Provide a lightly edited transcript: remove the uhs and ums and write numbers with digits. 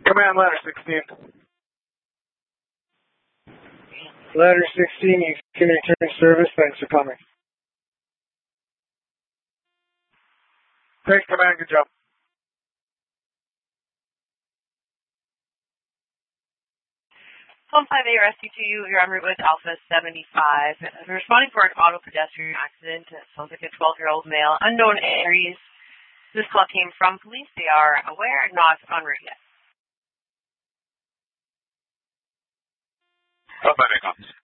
Command ladder 16. Ladder 16, you can return service. Thanks for coming. Thanks, Command. Good job. 158 Rescue 2, you're en route with Alpha 75. Responding for an auto pedestrian accident. It sounds like a 12-year-old male, unknown Aries. This call came from police. They are aware, not en route yet. Alpha Echo.